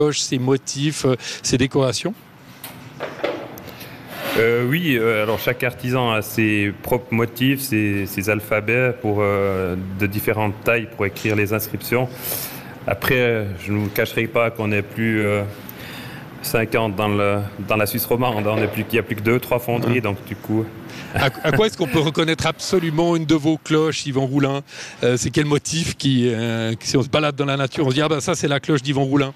ces motifs, ces décorations? Oui, alors chaque artisan a ses propres motifs, ses alphabets de différentes tailles pour écrire les inscriptions. Après, je ne vous cacherai pas qu'on n'est plus 50 dans la Suisse romande. Il n'y a plus que 2-3 fonderies, donc du coup... À quoi est-ce qu'on peut reconnaître absolument une de vos cloches, Yvan Roulin? C'est quel motif si on se balade dans la nature, on se dit ça c'est la cloche d'Yvan Roulin?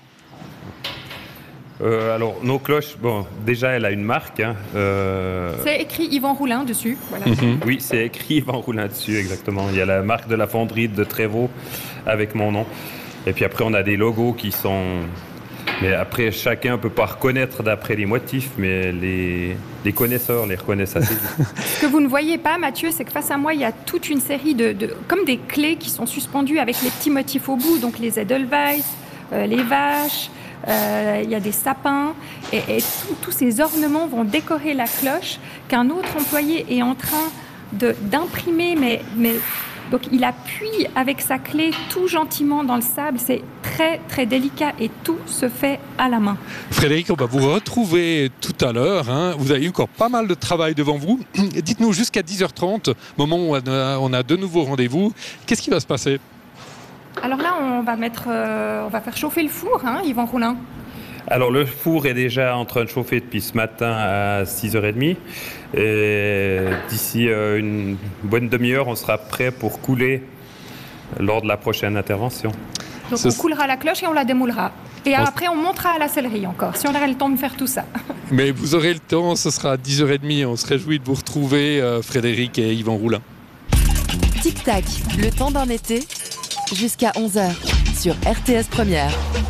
Alors, nos cloches, déjà, elle a une marque. C'est écrit Yvan Roulin dessus. Voilà. Oui, c'est écrit Yvan Roulin dessus, exactement. Il y a la marque de la fonderie de Trévaux avec mon nom. Et puis après, on a des logos qui sont... Mais après, chacun ne peut pas reconnaître d'après les motifs, mais les connaisseurs les reconnaissent assez vite. Ce que vous ne voyez pas, Mathieu, c'est que face à moi, il y a toute une série comme des clés qui sont suspendues avec les petits motifs au bout, donc les Edelweiss, les vaches... il y a des sapins et tous ces ornements vont décorer la cloche qu'un autre employé est en train d'imprimer, mais donc il appuie avec sa clé tout gentiment dans le sable. C'est très très délicat et tout se fait à la main. Frédéric, on va vous retrouver tout à l'heure. Vous avez encore pas mal de travail devant vous. Dites-nous, jusqu'à 10h30, moment où on a de nouveaux rendez-vous, qu'est-ce qui va se passer? Alors là, on va faire chauffer le four, Yvan Roulin. Alors le four est déjà en train de chauffer depuis ce matin à 6h30. Et d'ici une bonne demi-heure, on sera prêt pour couler lors de la prochaine intervention. Donc on coulera la cloche et on la démoulera. Et après, on montera à la sellerie encore, si on aura le temps de faire tout ça. Mais vous aurez le temps, ce sera à 10h30. On se réjouit de vous retrouver, Frédéric et Yvan Roulin. Tic-tac, le temps d'un été, jusqu'à 11h sur RTS Première.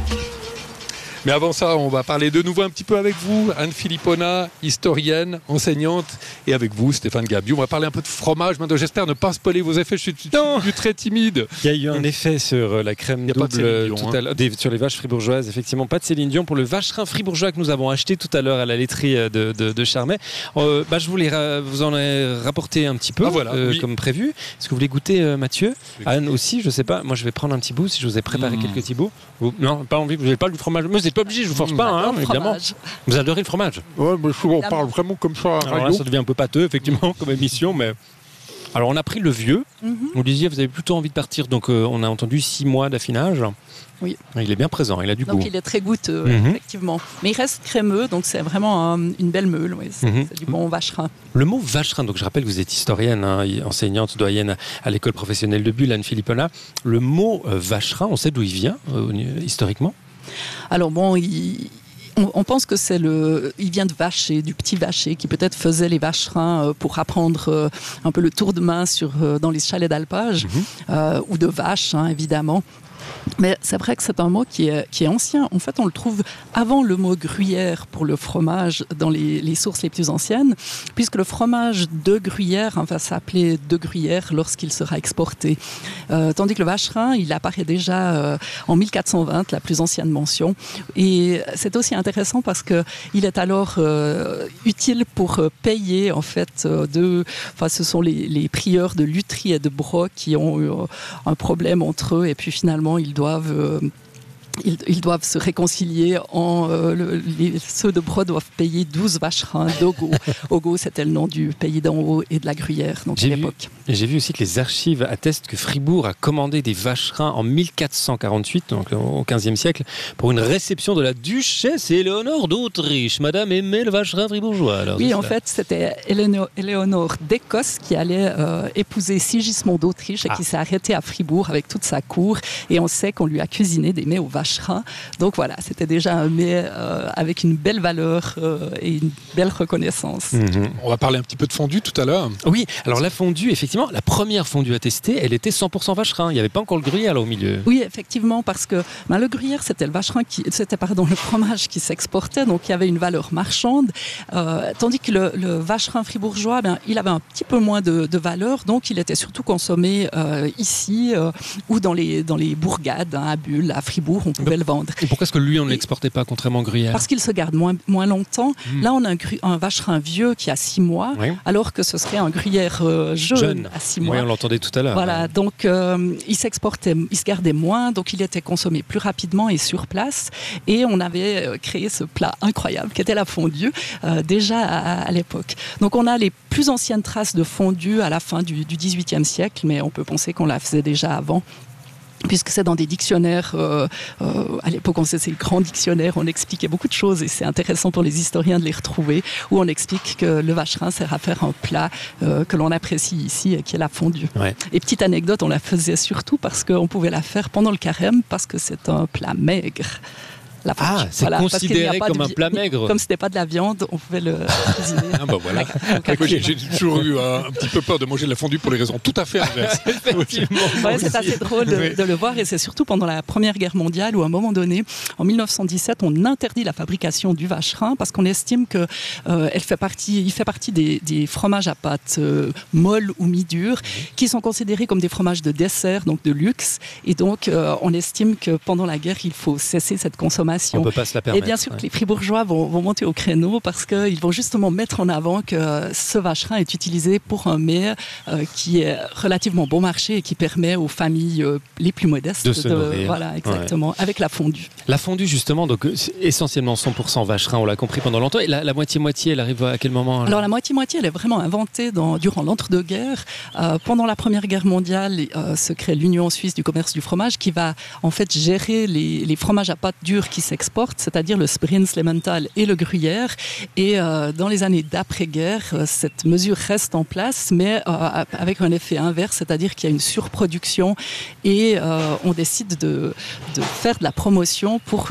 Mais avant ça, on va parler de nouveau un petit peu avec vous, Anne Philippona, historienne, enseignante, et avec vous, Stéphane Gabiou. On va parler un peu de fromage. Maintenant, j'espère ne pas spoiler vos effets. Je suis très timide. Il y a eu un effet sur la crème double tout à l'heure, sur les vaches fribourgeoises. Effectivement, pas de Céline Dion pour le vacherin fribourgeois que nous avons acheté tout à l'heure à la laiterie de Charmey. Je voulais vous en ai rapporté un petit peu, oui, comme prévu. Est-ce que vous voulez goûter, Mathieu? Anne aussi, je sais pas. Moi, je vais prendre un petit bout si je vous ai préparé quelques petits bouts. Non, pas envie. Vous n'avez pas le fromage. Moi, pas obligé, je vous force pas, évidemment. Vous adorez le fromage? Ouais, mais souvent on parle vraiment comme ça. Alors là, ça devient un peu pâteux, effectivement, comme émission, mais... Alors, on a pris le vieux. Vous disiez, vous avez plutôt envie de partir, donc on a entendu 6 mois d'affinage. Oui. Il est bien présent, il a du goût. Donc il est très goûteux, effectivement. Mais il reste crémeux, donc c'est vraiment une belle meule. Oui. C'est du bon vacherin. Le mot vacherin, donc je rappelle que vous êtes historienne, enseignante, doyenne à l'école professionnelle de Bulle, Anne Philippona. Le mot vacherin, on sait d'où il vient, historiquement? Alors bon, on pense que il vient de Vacher, du petit Vacher, qui peut-être faisait les vacherins pour apprendre un peu le tour de main dans les chalets d'alpage, ou de vaches, évidemment. Mais c'est vrai que c'est un mot qui est ancien. En fait, on le trouve avant le mot gruyère pour le fromage dans les sources les plus anciennes, puisque le fromage de gruyère va s'appeler de gruyère lorsqu'il sera exporté. Tandis que le vacherin, il apparaît déjà en 1420, la plus ancienne mention. Et c'est aussi intéressant parce qu'il est alors utile pour payer, en fait, ce sont les prieurs de Lutry et de Broc qui ont eu un problème entre eux, et puis finalement, ils doivent se réconcilier. Ceux de Brod doivent payer 12 vacherins d'Ogo. Ogo, c'était le nom du pays d'en haut et de la gruyère, donc à l'époque. J'ai vu aussi que les archives attestent que Fribourg a commandé des vacherins en 1448, donc au XVe siècle, pour une réception de la duchesse Éléonore d'Autriche. Madame aimait le vacherin fribourgeois. Alors, oui, en fait, c'était Éléonore d'Écosse qui allait épouser Sigismond d'Autriche et qui s'est arrêtée à Fribourg avec toute sa cour. Et on sait qu'on lui a cuisiné des mets au vacherin. Donc voilà, c'était déjà un mets avec une belle valeur et une belle reconnaissance. On va parler un petit peu de fondue tout à l'heure. Oui, alors la fondue, effectivement, la première fondue à tester, elle était 100% vacherin. Il n'y avait pas encore le gruyère là au milieu. Oui, effectivement, parce que le gruyère, c'était le fromage qui s'exportait, donc il y avait une valeur marchande, tandis que le vacherin fribourgeois, il avait un petit peu moins de valeur, donc il était surtout consommé ici ou dans les bourgades, à Bulle, à Fribourg. pouvait le vendre. Et pourquoi est-ce que lui, on ne l'exportait pas, contrairement au gruyère? Parce qu'il se garde moins longtemps. Là, on a un vacherin vieux qui a 6 mois, alors que ce serait un gruyère jeune à 6 mois. Oui, on l'entendait tout à l'heure. Voilà, donc il se gardait moins, donc il était consommé plus rapidement et sur place. Et on avait créé ce plat incroyable qui était la fondue, déjà à l'époque. Donc on a les plus anciennes traces de fondue à la fin du XVIIIe siècle, mais on peut penser qu'on la faisait déjà avant. Puisque c'est dans des dictionnaires, à l'époque on faisait ces grands dictionnaires, on expliquait beaucoup de choses et c'est intéressant pour les historiens de les retrouver, où on explique que le vacherin sert à faire un plat que l'on apprécie ici, qui est la fondue. Ouais. Et petite anecdote, on la faisait surtout parce qu'on pouvait la faire pendant le carême, parce que c'est un plat maigre. C'est considéré comme un plat maigre. Comme ce n'était pas de la viande, on pouvait le cuisiner. Voilà. J'ai toujours eu un petit peu peur de manger de la fondue pour les raisons tout à fait inverses. C'est assez drôle de le voir, et c'est surtout pendant la Première Guerre mondiale où, à un moment donné, en 1917, on interdit la fabrication du vacherin parce qu'on estime que il fait partie des fromages à pâte molle ou mi-dure qui sont considérés comme des fromages de dessert, donc de luxe. Et donc, on estime que pendant la guerre, il faut cesser cette consommation. On peut pas se la permettre. Et bien sûr que les fribourgeois vont monter au créneau parce qu'ils vont justement mettre en avant que ce vacherin est utilisé pour un mets qui est relativement bon marché et qui permet aux familles les plus modestes de se nourrir. Voilà, exactement, avec la fondue. La fondue, justement, donc essentiellement 100% vacherin, on l'a compris pendant longtemps. Et la moitié-moitié, elle arrive à quel moment? Alors la moitié-moitié, elle est vraiment inventée durant l'entre-deux-guerres. Pendant la Première Guerre mondiale, se crée l'Union suisse du commerce du fromage qui va en fait gérer les fromages à pâte dure qui s'exportent, c'est-à-dire le Sprins, l'Emmental et le gruyère. Et dans les années d'après-guerre, cette mesure reste en place, mais avec un effet inverse, c'est-à-dire qu'il y a une surproduction et on décide de faire de la promotion pour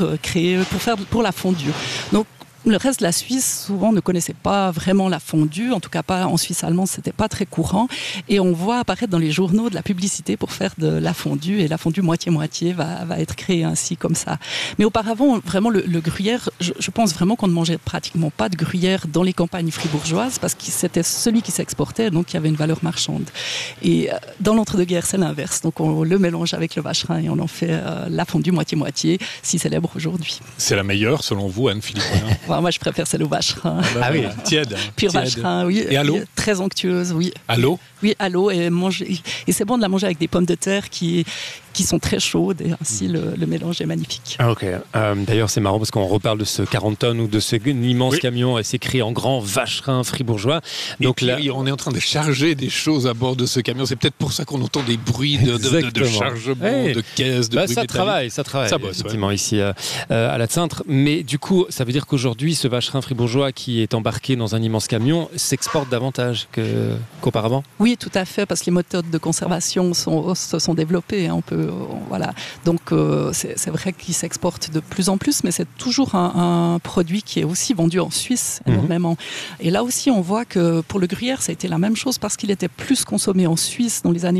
la fondue. Donc le reste de la Suisse, souvent, ne connaissait pas vraiment la fondue. En tout cas, pas en Suisse allemande, c'était pas très courant. Et on voit apparaître dans les journaux de la publicité pour faire de la fondue. Et la fondue moitié-moitié va être créée ainsi, comme ça. Mais auparavant, vraiment, le gruyère, je pense vraiment qu'on ne mangeait pratiquement pas de gruyère dans les campagnes fribourgeoises parce que c'était celui qui s'exportait, donc il y avait une valeur marchande. Et dans l'entre-deux-guerres, c'est l'inverse. Donc on le mélange avec le vacherin et on en fait la fondue moitié-moitié, si célèbre aujourd'hui. C'est la meilleure, selon vous, Anne-Philippe? Moi, je préfère celle au vacherin. Ah oui, tiède. Pur vacherin, oui. Et à l'eau? Très onctueuse, oui. À l'eau? Oui, à l'eau. Et c'est bon de la manger avec des pommes de terre qui sont très chaudes. Et ainsi, le mélange est magnifique. Ah, ok. D'ailleurs, c'est marrant parce qu'on reparle de ce 40 tonnes ou de ce immense camion. Et c'est écrit en grand vacherin fribourgeois. Donc là, on est en train de charger des choses à bord de ce camion. C'est peut-être pour ça qu'on entend des bruits de chargement, de caisse, de bruit métallique. Ça travaille, effectivement, ici à la Cintre. Mais du coup, ça veut dire qu'aujourd'hui, ce vacherin fribourgeois qui est embarqué dans un immense camion s'exporte davantage qu'auparavant? Oui, tout à fait, parce que les méthodes de conservation se sont développées. Voilà. Donc, c'est vrai qu'il s'exporte de plus en plus, mais c'est toujours un produit qui est aussi vendu en Suisse énormément. Et là aussi, on voit que pour le gruyère, ça a été la même chose parce qu'il était plus consommé en Suisse dans les années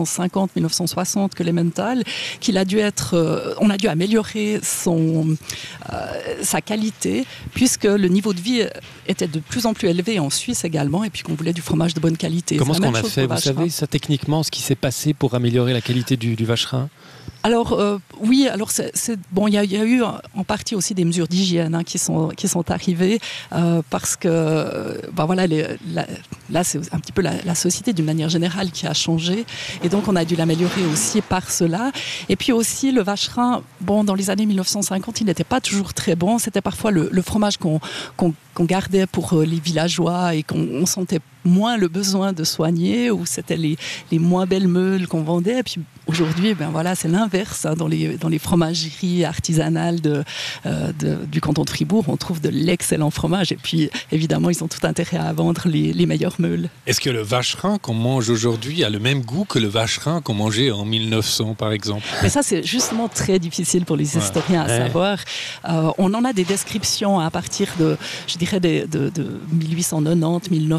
1950-1960 que l'Emmental, on a dû améliorer sa qualité, puisque le niveau de vie était de plus en plus élevé en Suisse également, et puis qu'on voulait du fromage de bonne qualité. Comment est-ce qu'on a fait, vous savez, ça techniquement, ce qui s'est passé pour améliorer la qualité du vacherin? Alors il y a eu en partie aussi des mesures d'hygiène qui sont arrivées parce que là c'est un petit peu la société d'une manière générale qui a changé, et donc on a dû l'améliorer aussi par cela. Et puis aussi le vacherin, dans les années 1950, il n'était pas toujours très bon. C'était parfois le fromage qu'on gardait pour les villageois et qu'on sentait moins le besoin de soigner, ou c'était les moins belles meules qu'on vendait. Et puis aujourd'hui, c'est l'inverse. Dans les fromageries artisanales du canton de Fribourg, on trouve de l'excellent fromage. Et puis évidemment, ils ont tout intérêt à vendre les meilleures meules. Est-ce que le vacherin qu'on mange aujourd'hui a le même goût que le vacherin qu'on mangeait en 1900, par exemple? Mais ça, c'est justement très difficile pour les historiens à savoir. On en a des descriptions à partir de 1890, 1900,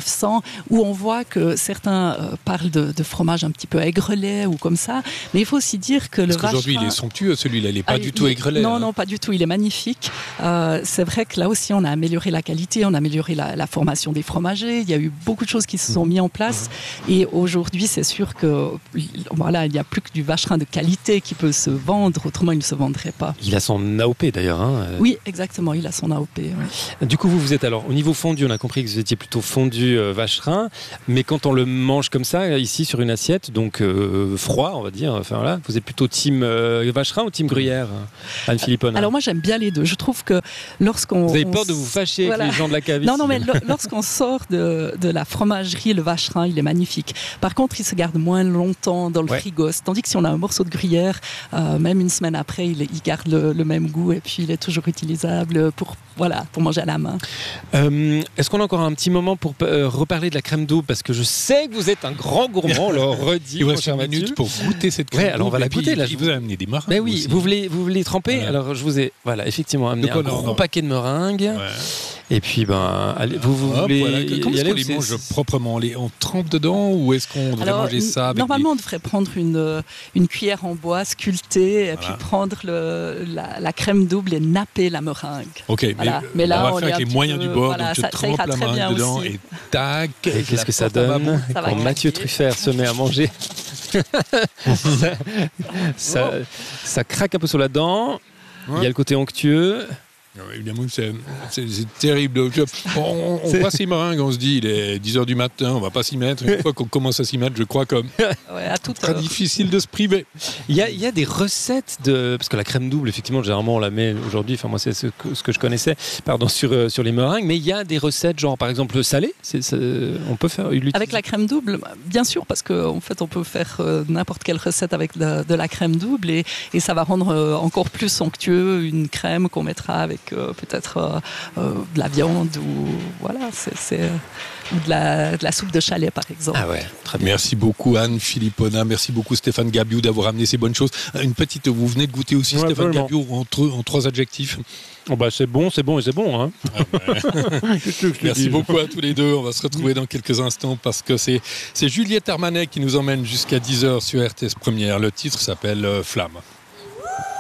où on voit que certains parlent de fromage un petit peu aigrelet ou comme ça, mais il faut aussi dire que le vacherin... Aujourd'hui, il est somptueux, celui-là, il n'est pas du tout aigrelet. Non, pas du tout, il est magnifique. C'est vrai que là aussi, on a amélioré la qualité, on a amélioré la formation des fromagers, il y a eu beaucoup de choses qui se sont mises en place, et aujourd'hui, c'est sûr que voilà, il n'y a plus que du vacherin de qualité qui peut se vendre, autrement il ne se vendrait pas. Il a son AOP d'ailleurs. Oui, exactement, il a son AOP. Oui. Du coup, vous êtes alors, au niveau fondu, on a compris que vous étiez plutôt fondu vacherin, mais quand on le mange comme ça, ici sur une assiette, donc froid, on va dire, enfin voilà, vous êtes plutôt team vacherin ou team gruyère, Anne Philippone? Alors moi j'aime bien les deux, je trouve que lorsqu'on... Vous avez peur de vous fâcher avec les gens de la cave? Non, mais lorsqu'on sort de la fromagerie, le vacherin, il est magnifique. Par contre, il se garde moins longtemps dans le frigo, tandis que si on a un morceau de gruyère, même une semaine après, il garde le même goût et puis il est toujours utilisable pour manger à la main. Est-ce qu'on a encore un petit moment pour reparler de la crème double? Parce que je sais que vous êtes un grand gourmand, on le redit. Il vous reste 1 minute pour goûter cette crème double. Alors on va la goûter. Là, je vous ai amené des meringues. Mais oui, aussi. vous voulez tremper? Voilà. Alors je vous ai effectivement amené un gros paquet de meringues. Ouais. Et puis, allez, vous voulez... Voilà. Comment est-ce qu'on les mange proprement? On trempe dedans ou est-ce qu'on devrait manger ça avec normalement, on devrait prendre une cuillère en bois sculptée et puis prendre la crème double et napper la meringue. Ok, mais là, on va faire avec les moyens du bord. Voilà, donc tu trempes la meringue dedans aussi. Et tac. Et qu'est-ce que ça donne quand Mathieu Truffert se met à manger? ça craque un peu sur la dent. Il y a le côté onctueux. Évidemment, c'est terrible. On voit ces meringues, on se dit, il est 10h du matin, on va pas s'y mettre. Une fois qu'on commence à s'y mettre, je crois comme très difficile de se priver. Il y a des recettes parce que la crème double, effectivement, généralement, on la met aujourd'hui, enfin moi, c'est ce que je connaissais, sur les meringues, mais il y a des recettes, genre, par exemple, salées, on peut faire... Avec la crème double, bien sûr, parce qu'en fait, on peut faire n'importe quelle recette avec de la crème double et ça va rendre encore plus onctueux une crème qu'on mettra avec peut-être de la viande ou de la soupe de chalet par exemple. Ah ouais, très bien. Merci beaucoup Anne Philippona, merci beaucoup Stéphane Gabiou d'avoir amené ces bonnes choses. Vous venez de goûter aussi Stéphane Gabiou en 3 adjectifs. Oh c'est bon et c'est bon. Hein. Merci beaucoup à tous les deux. On va se retrouver dans quelques instants parce que c'est Juliette Armanet qui nous emmène jusqu'à 10h sur RTS Première. Le titre s'appelle Flamme.